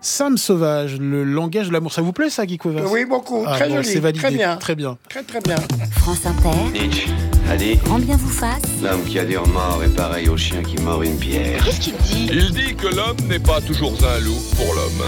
Sam Sauvage, le langage de l'amour. Ça vous plaît ça, Guy Cuevas ? Oui, beaucoup. Très joli. C'est validé. Très bien. Très bien. Très, très bien. France Inter. Nietzsche a dit Grand bien vous fasse. l'homme qui a dure mort est pareil au chien qui mord une pierre. Qu'est-ce qu'il dit ? Il dit que l'homme n'est pas toujours un loup pour l'homme.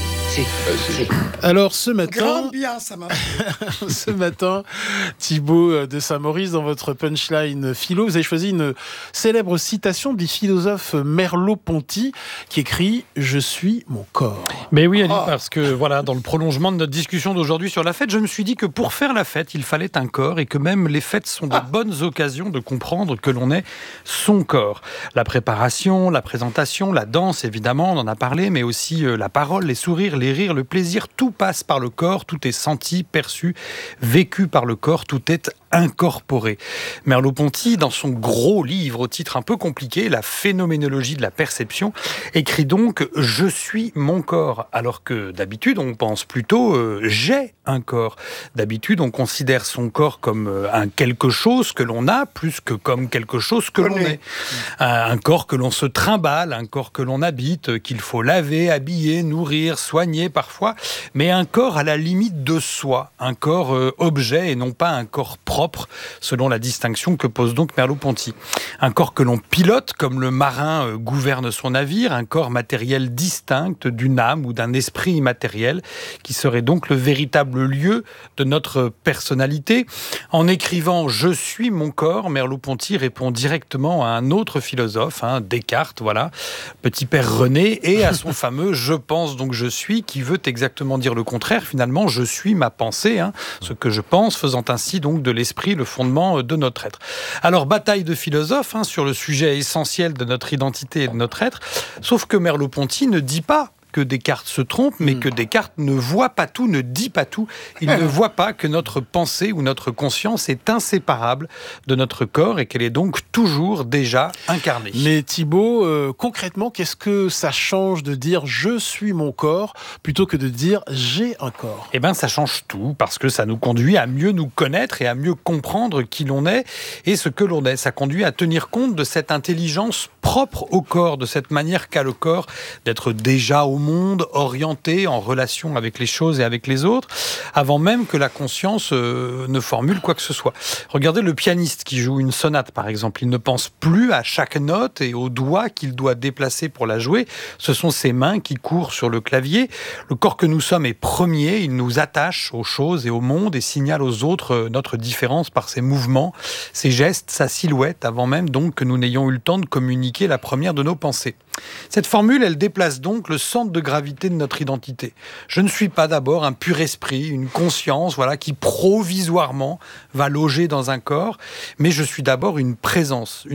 Alors ce matin, Grand bien, ça m'a ce matin, Thibaut de Saint-Maurice, dans votre punchline philo, vous avez choisi une célèbre citation du philosophe Merleau-Ponty qui écrit « Je suis mon corps ». Mais oui, Ali, parce que voilà, dans le prolongement de notre discussion d'aujourd'hui sur la fête, je me suis dit que pour faire la fête, il fallait un corps et que même les fêtes sont de bonnes occasions de comprendre que l'on est son corps. La préparation, la présentation, la danse, évidemment, on en a parlé, mais aussi la parole, les sourires, les rires, le plaisir, tout passe par le corps, tout est senti, perçu, vécu par le corps, tout est incorporé. Merleau-Ponty, dans son gros livre au titre un peu compliqué, La phénoménologie de la perception, écrit donc « Je suis mon corps », alors que d'habitude on pense plutôt « j'ai un corps ». D'habitude on considère son corps comme un quelque chose que l'on a, plus que comme quelque chose que l'on est. Un corps que l'on se trimballe, un corps que l'on habite, qu'il faut laver, habiller, nourrir, soigner parfois, mais un corps à la limite de soi, un corps objet et non pas un corps propre, selon la distinction que pose donc Merleau-Ponty. Un corps que l'on pilote, comme le marin gouverne son navire, un corps matériel distinct d'une âme ou d'un esprit immatériel, qui serait donc le véritable lieu de notre personnalité. En écrivant « Je suis mon corps », Merleau-Ponty répond directement à un autre philosophe, Descartes, voilà, petit père René, et à son fameux « Je pense donc je suis », qui veut exactement dire le contraire. Finalement, je suis ma pensée, ce que je pense, faisant ainsi donc de l'esprit le fondement de notre être. Alors, bataille de philosophes sur le sujet essentiel de notre identité et de notre être, sauf que Merleau-Ponty ne dit pas que Descartes se trompe, mais que Descartes ne voit pas tout, ne dit pas tout. Il ne voit pas que notre pensée ou notre conscience est inséparable de notre corps et qu'elle est donc toujours déjà incarnée. Mais Thibaut, concrètement, qu'est-ce que ça change de dire « je suis mon corps » plutôt que de dire « j'ai un corps » ? Eh bien, ça change tout, parce que ça nous conduit à mieux nous connaître et à mieux comprendre qui l'on est et ce que l'on est. Ça conduit à tenir compte de cette intelligence propre au corps, de cette manière qu'a le corps d'être déjà au monde, orienté en relation avec les choses et avec les autres, avant même que la conscience ne formule quoi que ce soit. Regardez le pianiste qui joue une sonate, par exemple. Il ne pense plus à chaque note et aux doigts qu'il doit déplacer pour la jouer. Ce sont ses mains qui courent sur le clavier. Le corps que nous sommes est premier. Il nous attache aux choses et au monde et signale aux autres notre différence par ses mouvements, ses gestes, sa silhouette, avant même donc que nous n'ayons eu le temps de communiquer la première de nos pensées. Cette formule, elle déplace donc le centre de gravité de notre identité. Je ne suis pas d'abord un pur esprit, une conscience, qui provisoirement va loger dans un corps, mais je suis d'abord une présence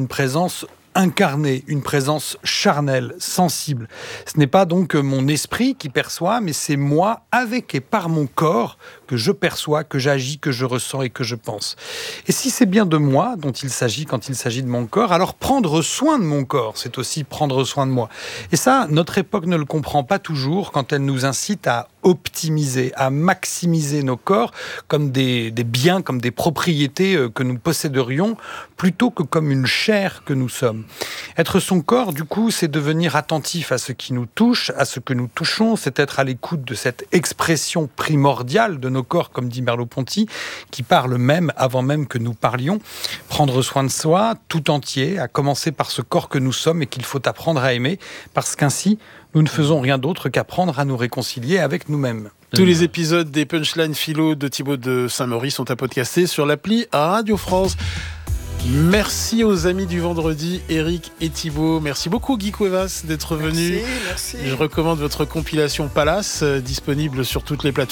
incarnée, une présence charnelle, sensible. Ce n'est pas donc mon esprit qui perçoit, mais c'est moi, avec et par mon corps, que je perçois, que j'agis, que je ressens et que je pense. Et si c'est bien de moi dont il s'agit quand il s'agit de mon corps, alors prendre soin de mon corps, c'est aussi prendre soin de moi. Et ça, notre époque ne le comprend pas toujours quand elle nous incite à optimiser, à maximiser nos corps comme des biens, comme des propriétés que nous posséderions, plutôt que comme une chair que nous sommes. Être son corps, du coup, c'est devenir attentif à ce qui nous touche, à ce que nous touchons, c'est être à l'écoute de cette expression primordiale de nos corps, comme dit Merleau-Ponty, qui parle même avant même que nous parlions. Prendre soin de soi, tout entier, à commencer par ce corps que nous sommes et qu'il faut apprendre à aimer, parce qu'ainsi, nous ne faisons rien d'autre qu'apprendre à nous réconcilier avec nous-mêmes. Tous les épisodes des punchlines philo de Thibaut de Saint-Maurice sont à podcaster sur l'appli Radio France. Merci aux amis du vendredi, Eric et Thibaut. Merci beaucoup Guy Cuevas d'être venu. Merci. Je recommande votre compilation Palace, disponible sur toutes les plateformes.